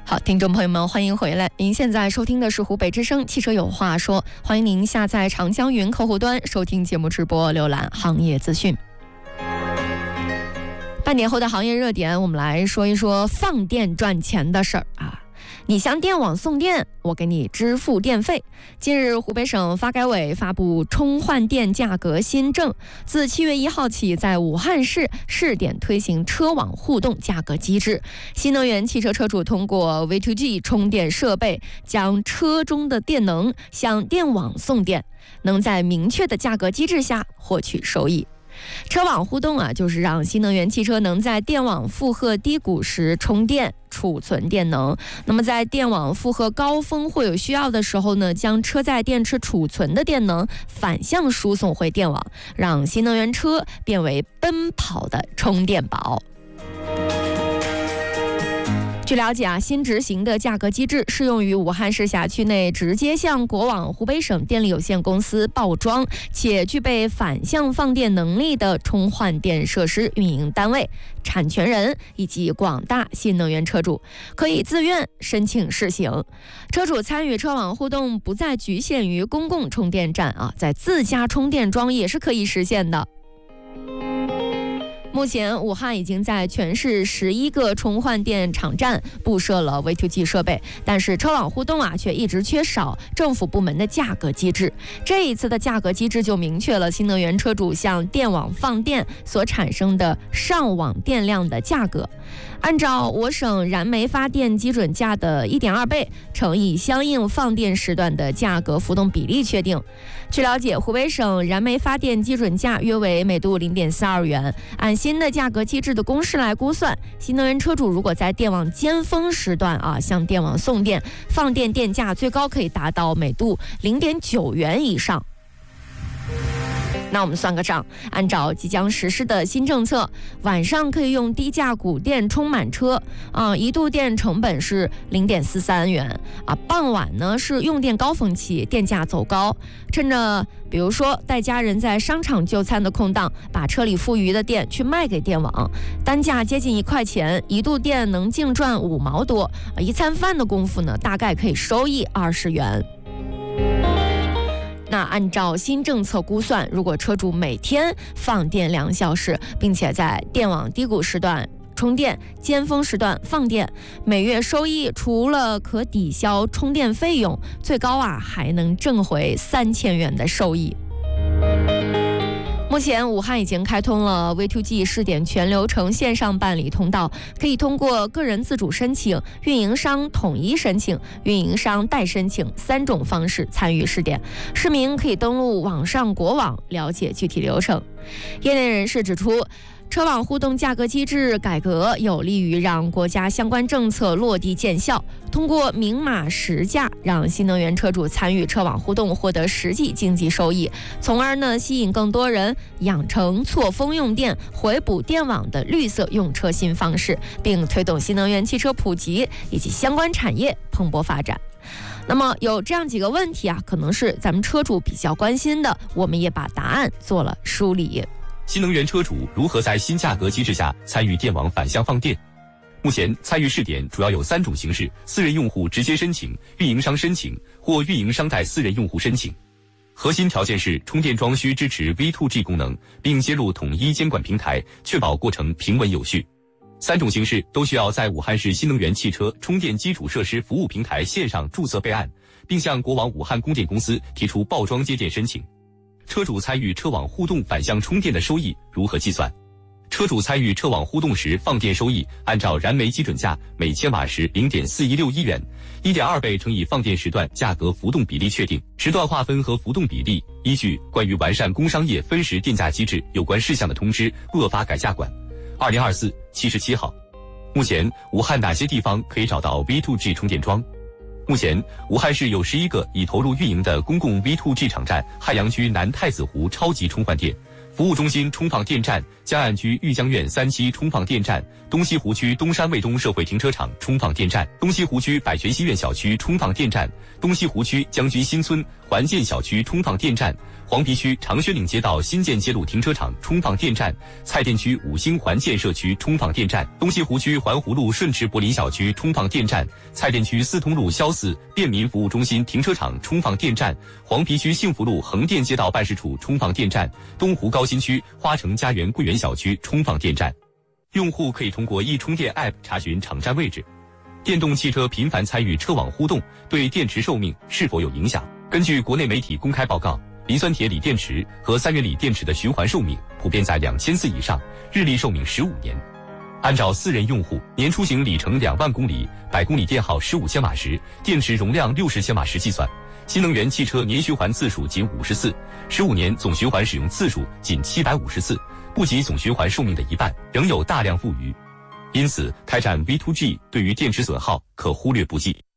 好，听众朋友们，欢迎回来。您现在收听的是湖北之声汽车有话说，欢迎您下载长江云客户端收听节目直播，浏览行业资讯。半年后的行业热点，我们来说一说放电赚钱的事儿啊。你向电网送电，我给你支付电费。近日，湖北省发改委发布充换电价格新政，自7月1号起，在武汉市试点推行车网互动价格机制。新能源汽车车主通过 V2G 充电设备，将车中的电能向电网送电，能在明确的价格机制下获取收益。车网互动啊，就是让新能源汽车能在电网负荷低谷时充电储存电能，那么在电网负荷高峰或有需要的时候呢，将车载电池储存的电能反向输送回电网，让新能源车变为奔跑的充电宝。据了解啊，新执行的价格机制适用于武汉市辖区内直接向国网湖北省电力有限公司报装且具备反向放电能力的充换电设施运营单位、产权人以及广大新能源车主，可以自愿申请试行。车主参与车网互动不再局限于公共充电站啊，在自家充电桩也是可以实现的。目前，武汉已经在全市11个充换电场站布设了 V2G 设备，但是车网互动啊，却一直缺少政府部门的价格机制。这一次的价格机制就明确了新能源车主向电网放电所产生的上网电量的价格，按照我省燃煤发电基准价的1.2倍乘以相应放电时段的价格浮动比例确定。据了解，湖北省燃煤发电基准价约为每度0.42元，按新的价格机制的公式来估算，新能源车主如果在电网尖峰时段向电网送电，放电电价最高可以达到每度0.9元以上。那我们算个账，按照即将实施的新政策，晚上可以用低价谷电充满车一度电成本是0.43元傍晚呢是用电高峰期，电价走高，趁着比如说带家人在商场就餐的空档，把车里富余的电去卖给电网，单价接近1块钱，一度电能净赚5毛多，一餐饭的功夫呢，大概可以收益20元。那按照新政策估算，如果车主每天放电2小时，并且在电网低谷时段充电，尖峰时段放电，每月收益除了可抵消充电费用，最高还能挣回3000元的收益。目前，武汉已经开通了 V2G 试点全流程线上办理通道，可以通过个人自主申请、运营商统一申请、运营商代申请3种方式参与试点。市民可以登录网上国网了解具体流程。业内人士指出，车网互动价格机制改革有利于让国家相关政策落地见效，通过明码实价，让新能源车主参与车网互动获得实际经济收益，从而呢吸引更多人养成错峰用电、回补电网的绿色用车新方式，并推动新能源汽车普及以及相关产业蓬勃发展。那么有这样几个问题可能是咱们车主比较关心的，我们也把答案做了梳理。 新能源车主如何在新价格机制下参与电网反向放电？目前参与试点主要有3种形式：私人用户直接申请、运营商申请或运营商代私人用户申请。核心条件是充电桩需支持 V2G 功能，并接入统一监管平台，确保过程平稳有序。3种形式都需要在武汉市新能源汽车充电基础设施服务平台线上注册备案，并向国网武汉供电公司提出报装接电申请。车主参与车网互动反向充电的收益如何计算？车主参与车网互动时放电收益，按照燃煤基准价每千瓦时0.4161元，1.2倍乘以放电时段价格浮动比例确定。时段划分和浮动比例依据《关于完善工商业分时电价机制有关事项的通知》恶法改价馆，2024/77号。目前，武汉哪些地方可以找到 V2G 充电桩？目前，武汉市有11个已投入运营的公共 V2G 场站：汉阳区南太子湖超级充换电服务中心充放电站、江岸区玉江苑3期充放电站、东西湖区东山卫东社会停车场充放电站、东西湖区百泉西苑小区充放电站、东西湖区将军新村环建小区充放电站，黄陂区长薛岭街道新建街路停车场充放电站，蔡甸区五星环建社区充放电站，东西湖区环湖路顺池柏林小区充放电站，蔡甸区四通路肖寺便民服务中心停车场充放电站，黄陂区幸福路横店街道办事处充放电站，东湖高新区花城家园桂园小区充放电站。用户可以通过易充电 App 查询场站位置。电动汽车频繁参与车网互动，对电池寿命是否有影响？根据国内媒体公开报告，磷酸铁锂电池和三元锂电池的循环寿命普遍在2400以上，日历寿命15年。按照私人用户年出行里程2万公里、100公里电耗15千瓦时、电池容量60千瓦时计算，新能源汽车年循环次数仅50次，15年总循环使用次数仅750次，不及总循环寿命的一半，仍有大量富余。因此，开展 V2G 对于电池损耗可忽略不计。